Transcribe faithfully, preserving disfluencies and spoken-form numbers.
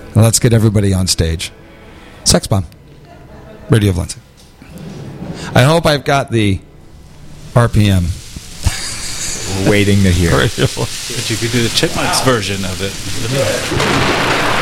And let's get everybody on stage. Sex Bomb. Radio of Lansing. I hope I've got the R P M. Waiting to hear. But you could do the Chipmunks version of it.